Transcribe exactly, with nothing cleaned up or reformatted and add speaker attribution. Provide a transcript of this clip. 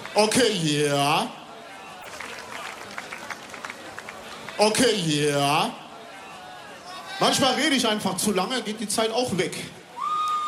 Speaker 1: Okay, ja. Okay, ja. Manchmal rede ich einfach zu lange, geht die Zeit auch weg.